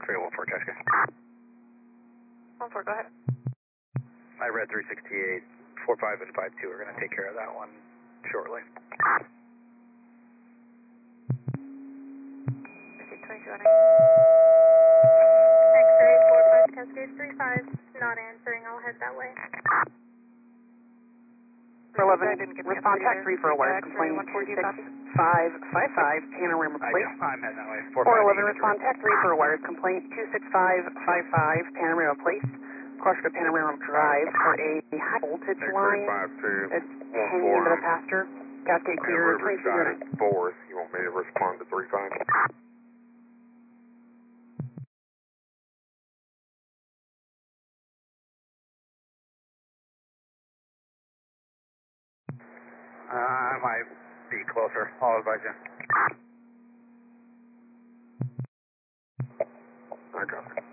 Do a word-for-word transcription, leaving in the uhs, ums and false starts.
three one four, Cascade. one four, go ahead. I read three sixty-eight, four five and five two are going to take care of that one shortly. twenty-two on X-ray four five, Cascade three five, not answering, I'll head that way. eleven, respond tac three for a wire complaint two six five five five, Panorama I Place. know, I'm heading that way. four eleven, respond tac three for a wires complaint two six five five five, Panorama Place. Cross to Panorama Drive for a high voltage line that's hanging into the pasture. Cascade clear, twenty-two units. Fourth, you want me to respond to three five? Uh, I might be closer. I'll advise you. I got it.